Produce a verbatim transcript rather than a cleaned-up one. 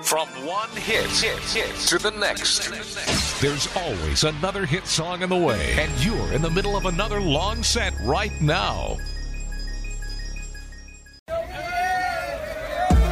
From one hit, hit, hit to the next. There's always another hit song in the way, and you're in the middle of another long set right now.